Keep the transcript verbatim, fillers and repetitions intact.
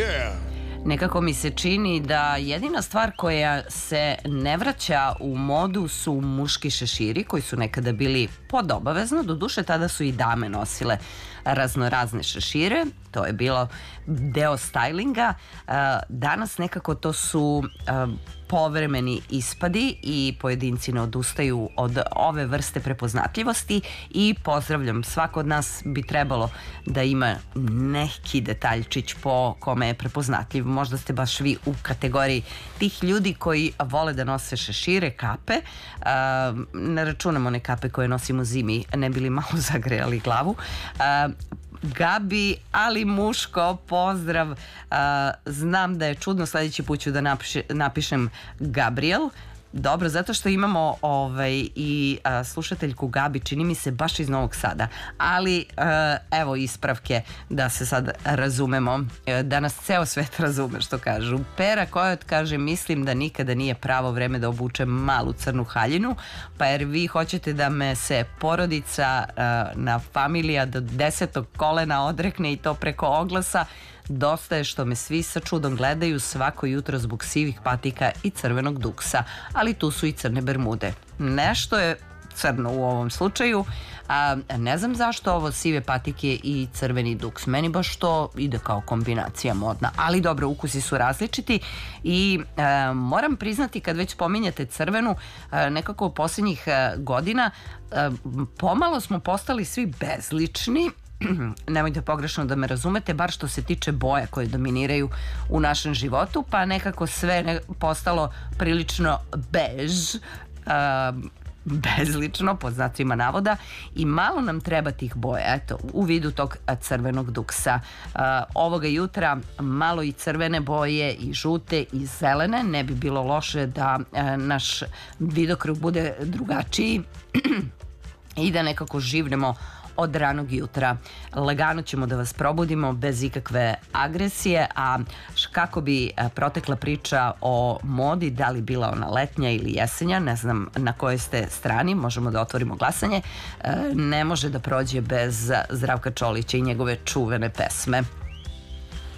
Nekako mi se čini da jedina stvar koja se ne vraća u modu su muški šeširi koji su nekada bili podobavezno, doduše tada su i dame nosile raznorazne šešire, to je bilo deo stylinga. Danas nekako to su povremeni ispadi i pojedinci ne odustaju od ove vrste prepoznatljivosti i pozdravljam, svako od nas bi trebalo da ima neki detaljčić po kome je prepoznatljiv. Možda ste baš vi u kategoriji tih ljudi koji vole da nose šešire, kape. Ne računamo one kape koje nosimo zimi, ne bi li malo zagrejali glavu. Gabi, ali muško, pozdrav. Znam da je čudno, sledeći put ću da napiše, napišem Gabriel. Dobro, zato što imamo ovaj, i a, slušateljku Gabi, čini mi se baš iz Novog Sada, ali a, evo ispravke da se sad razumemo, da nas ceo svet razume, što kažu. Pera Kojot kaže, mislim da nikada nije pravo vreme da obučem malu crnu haljinu, pa jer vi hoćete da me se porodica a, na familija do desetog kolena odrekne i to preko oglasa. Dosta je što me svi sa čudom gledaju svako jutro zbog sivih patika i crvenog duksa, ali tu su i crne bermude. Nešto je crno u ovom slučaju, a ne znam zašto ovo sive patike i crveni duks. Meni baš to ide kao kombinacija modna, ali dobro, ukusi su različiti i e, moram priznati, kad već spominjate crvenu, e, nekako u posljednjih e, godina e, pomalo smo postali svi bezlični. Nemojte pogrešno da me razumete, bar što se tiče boja koje dominiraju u našem životu, pa nekako sve postalo prilično bež, uh, bezlično, pod znacima navoda, i malo nam treba tih boja, eto, u vidu tog crvenog duksa. Uh, ovoga jutra malo i crvene boje, i žute, i zelene, ne bi bilo loše da uh, naš vidokrug bude drugačiji i da nekako živnemo od ranog jutra. Lagano ćemo da vas probudimo bez ikakve agresije, a kako bi protekla priča o modi, da li bila ona letnja ili jesenja, ne znam na kojoj ste strani, možemo da otvorimo glasanje, ne može da prođe bez Zdravka Čolića i njegove čuvene pesme.